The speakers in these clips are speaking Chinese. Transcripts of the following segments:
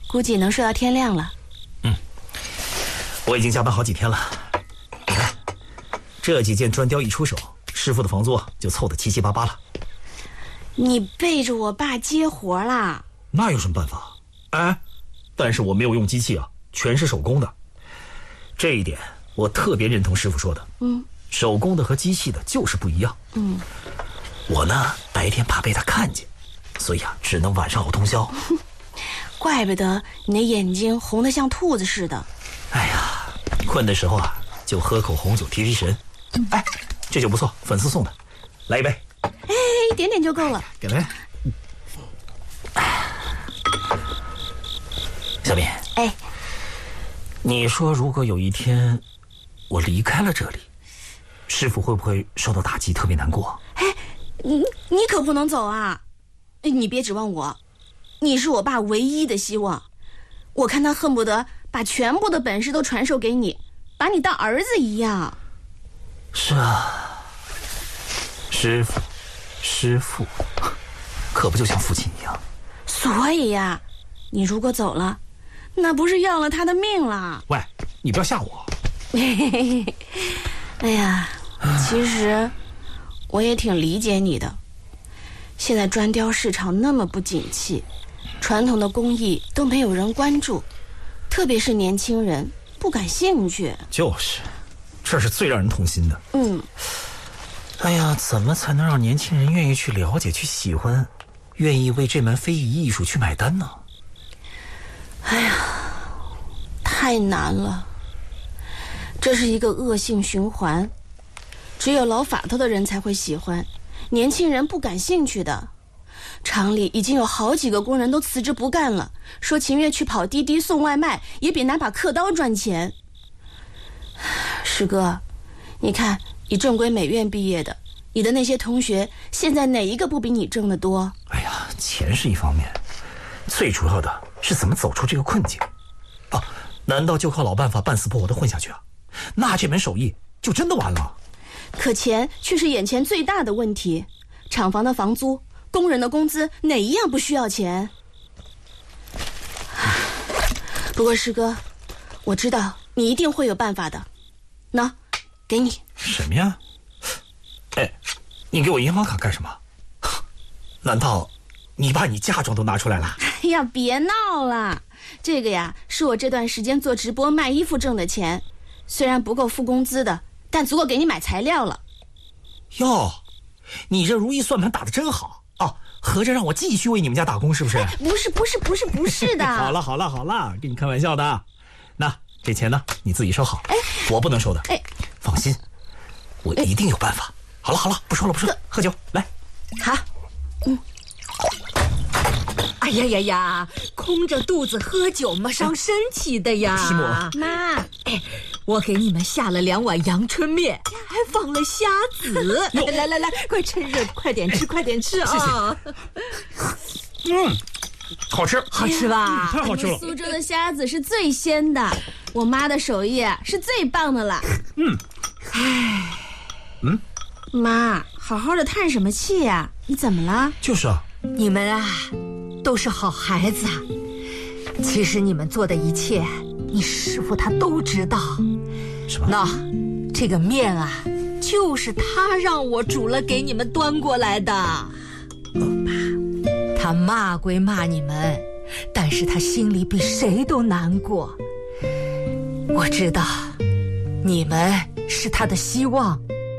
估计能睡到天亮了。 我已经加班好几天了。你看，这几件砖雕一出手，师傅的房租就凑得七七八八了。 你背着我爸接活啦？ 那有什么办法？哎，但是我没有用机器啊，全是手工的。这一点我特别认同师傅说的。手工的和机器的就是不一样。我呢，白天怕被他看见，所以只能晚上熬通宵。 怪不得你那眼睛红得像兔子似的。 哎呀，困的时候就喝口红酒提提神。哎，这酒不错，粉丝送的，来一杯。 哎，一点点就够了。 给来。小敏， 哎， 你说如果有一天我离开了这里，师傅会不会受到打击，特别难过？ 哎，你可不能走啊！你别指望我，你是我爸唯一的希望。我看他恨不得把全部的本事都传授给你，把你当儿子一样。 是啊，师傅，可不就像父亲一样？ 所以呀，你如果走了，那不是要了他的命了。 喂，你不要吓我。 哎呀，其实我也挺理解你的。现在砖雕市场那么不景气，传统的工艺都没有人关注，特别是年轻人不感兴趣。 就是，这是最让人痛心的。哎呀，怎么才能让年轻人愿意去了解、去喜欢，愿意为这门非遗艺术去买单呢？ 哎呀，太难了。这是一个恶性循环，只有老法头的人才会喜欢，年轻人不感兴趣的。厂里已经有好几个工人都辞职不干了，说情愿去跑滴滴送外卖，也比拿把刻刀赚钱。师哥，你看你正规美院毕业的，你的那些同学现在哪一个不比你挣得多？ 哎呀，钱是一方面，最主要的是怎么走出这个困境。难道就靠老办法半死不活的混下去啊？那这门手艺就真的完了。 可钱却是眼前最大的问题，厂房的房租，工人的工资，哪一样不需要钱？不过师哥，我知道你一定会有办法的。喏，给你。 什么呀？哎，你给我银行卡干什么？难道你把你嫁妆都拿出来了？ 哎呀，别闹了，这个呀是我这段时间做直播卖衣服挣的钱，虽然不够付工资的，但足够给你买材料了。 哟，你这如意算盘打得真好啊！合着让我继续为你们家打工是不是？ 不是的。 好了，跟你开玩笑的。那这钱呢，你自己收好。我不能收的。放心，我一定有办法。好了，不说了，喝酒来。 好。 哎呀，空着肚子喝酒嘛，伤身体的呀。 师母， 妈， 我给你们下了2碗阳春面，还放了虾子。来，快趁热，快点吃啊！ 谢谢。好吃， 好吃吧？ 太好吃了。 苏州的虾子是最鲜的，我妈的手艺是最棒的了。妈，好好的叹什么气呀？你怎么了？ 就是啊。 你们啊，都是好孩子啊。其实你们做的一切，你师傅他都知道。 什么？ 那这个面啊，就是他让我煮了给你们端过来的。他骂归骂你们，但是他心里比谁都难过。我知道，你们是他的希望。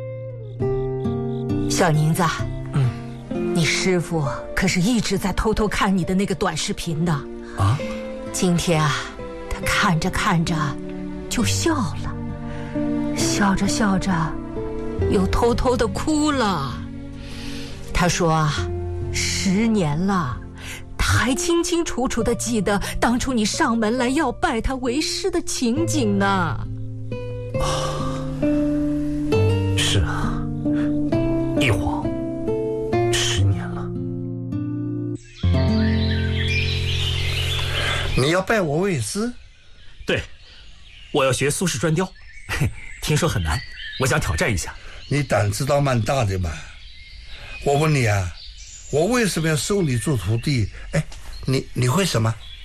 小宁子，你师傅可是一直在偷偷看你的那个短视频的啊。 今天啊，他看着就笑了，笑着又偷偷的哭了。他说10年了，他还清清楚楚的记得当初你上门来要拜他为师的情景呢。 是啊，一晃10年了。 你要拜我为师？ 对，我要学苏式砖雕，听说很难，我想挑战一下。 你胆子倒蛮大的嘛。我问你啊，我为什么要收你做徒弟？你会什么？